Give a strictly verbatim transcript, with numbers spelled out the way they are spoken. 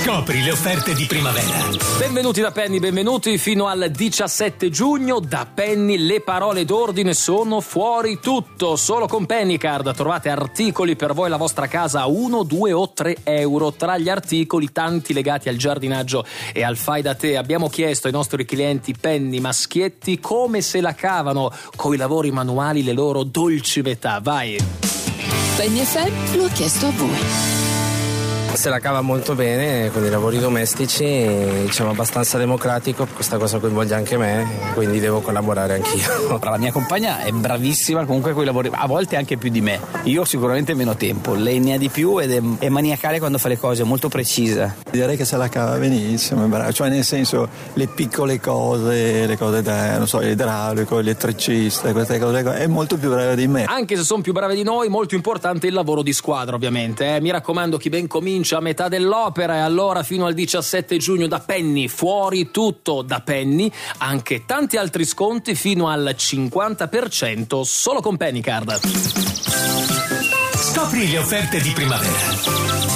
Scopri le offerte di primavera. Benvenuti da Penny, benvenuti fino al diciassette giugno. Da Penny le parole d'ordine sono fuori tutto. Solo con Pennycard trovate articoli per voi e la vostra casa a uno, due o tre euro. Tra gli articoli tanti legati al giardinaggio e al fai da te. Abbiamo chiesto ai nostri clienti Penny maschietti come se la cavano coi lavori manuali, le loro dolci metà. Vai! Penny F M lo ha chiesto a voi. Se la cava molto bene con i lavori domestici, diciamo abbastanza democratico, questa cosa coinvolge anche me, quindi devo collaborare anch'io. La mia compagna è bravissima comunque con i lavori, a volte anche più di me. Io sicuramente meno tempo, lei ne ha di più ed è, è maniacale quando fa le cose, molto precisa. Direi che se la cava benissimo, è brava. Cioè nel senso le piccole cose, le cose da, non so, l'idraulico, l'elettricista, queste cose, è molto più brava di me. Anche se sono più brave di noi, molto importante il lavoro di squadra ovviamente. Eh. Mi raccomando, chi ben comincia a metà dell'opera, e allora fino al diciassette giugno da Penny, fuori tutto da Penny, anche tanti altri sconti fino al cinquanta per cento solo con Pennycard. Scopri le offerte di primavera.